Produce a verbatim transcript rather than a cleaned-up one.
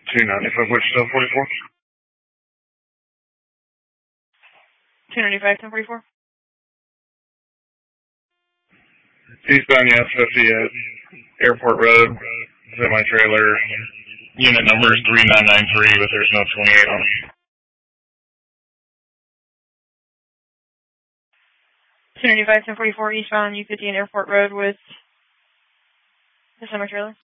two ninety-five, which ten forty-four? two ninety-five, ten forty-four. Eastbound, yes, fifty-eight, Airport Road, semi-trailer, unit number is three nine nine three, but there's no twenty-eight on it. two ninety-five, ten forty-four, eastbound, U fifty and Airport Road with the semi-trailer.